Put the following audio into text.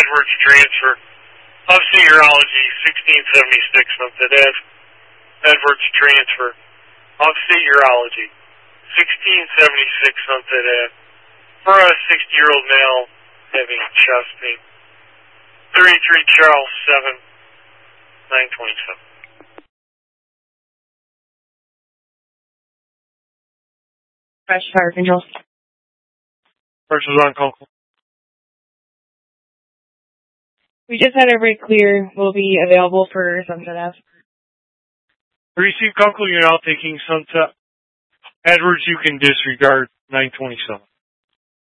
Edwards transfer of Urology 1676 Sunset Ave. Edwards transfer of Urology 1676 Sunset Ave. For a 60-year-old male having chest pain. 33 Charles 7, 927. Fresh fire control. First is on Kunkel. We just had every clear will be available for Sunset Ave. Receive Kunkel, you're now taking Sunset. Edwards, you can disregard 927.